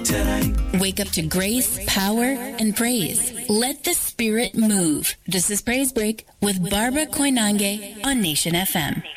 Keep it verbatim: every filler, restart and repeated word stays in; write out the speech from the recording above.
Wake up to grace, power, and praise. Let the Spirit move. This is Praise Break with Barbara Koinange on Nation F M.